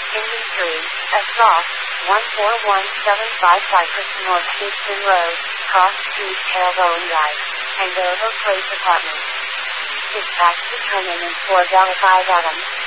Kingdom 3, S. Ross, 14175 Cypress North Houston Road, Cross Street, Terrebonne Drive, Andover Place Apartments. Dispatch determined in 4 5 Adams.